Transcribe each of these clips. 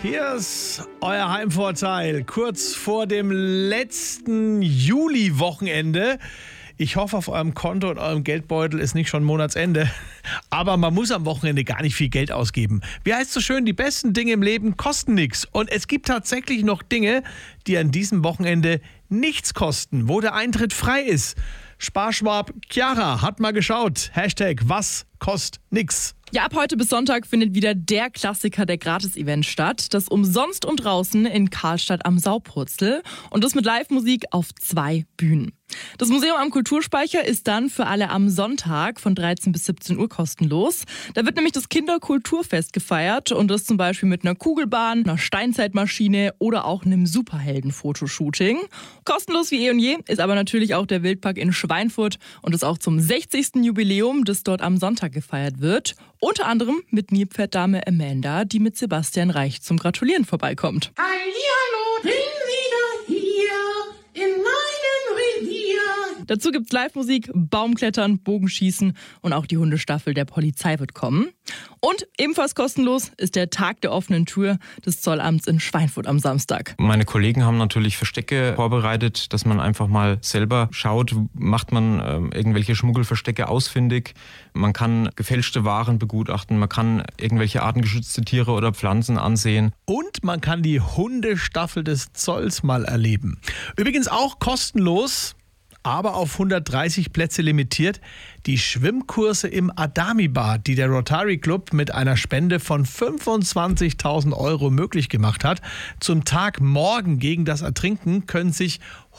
Hier ist euer Heimvorteil, kurz vor dem letzten Juli-Wochenende. Ich hoffe, auf eurem Konto und eurem Geldbeutel ist nicht schon Monatsende. Aber man muss am Wochenende gar nicht viel Geld ausgeben. Wie heißt es so schön, die besten Dinge im Leben kosten nichts. Und es gibt tatsächlich noch Dinge, die an diesem Wochenende nichts kosten, wo der Eintritt frei ist. Sparschwab Chiara hat mal geschaut. Hashtag was kostet nix. Ja, ab heute bis Sonntag findet wieder der Klassiker der Gratis-Event statt. Das Umsonst und Draußen in Karlstadt am Saupurzel. Und das mit Live-Musik auf 2 Bühnen. Das Museum am Kulturspeicher ist dann für alle am Sonntag von 13 bis 17 Uhr kostenlos. Da wird nämlich das Kinderkulturfest gefeiert und das zum Beispiel mit einer Kugelbahn, einer Steinzeitmaschine oder auch einem Superhelden-Fotoshooting. Kostenlos wie eh und je ist aber natürlich auch der Wildpark in Schweinfurt und das auch zum 60. Jubiläum, das dort am Sonntag gefeiert wird. Unter anderem mit Nilpferddame Amanda, die mit Sebastian Reich zum Gratulieren vorbeikommt. Hallihallo, bin wieder hier in meinem Revier. Dazu gibt's Live-Musik, Baumklettern, Bogenschießen und auch die Hundestaffel der Polizei wird kommen. Und ebenfalls kostenlos ist der Tag der offenen Tür des Zollamts in Schweinfurt am Samstag. Meine Kollegen haben natürlich Verstecke vorbereitet, dass man einfach mal selber schaut, macht man irgendwelche Schmuggelverstecke ausfindig. Man kann gefälschte Waren begutachten, man kann irgendwelche artengeschützte Tiere oder Pflanzen ansehen. Und man kann die Hundestaffel des Zolls mal erleben. Übrigens auch kostenlos, aber auf 130 Plätze limitiert, die Schwimmkurse im Adami-Bad, die der Rotary Club mit einer Spende von 25.000 € möglich gemacht hat. Zum Tag morgen gegen das Ertrinken können sich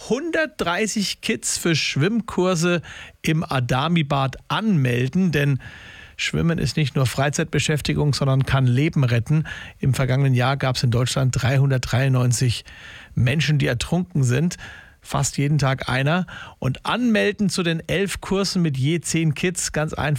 130 Kids für Schwimmkurse im Adami-Bad anmelden, denn Schwimmen ist nicht nur Freizeitbeschäftigung, sondern kann Leben retten. Im vergangenen Jahr gab es in Deutschland 393 Menschen, die ertrunken sind. Fast jeden Tag einer. Und anmelden zu den 11 Kursen mit je 10 Kids, ganz einfach.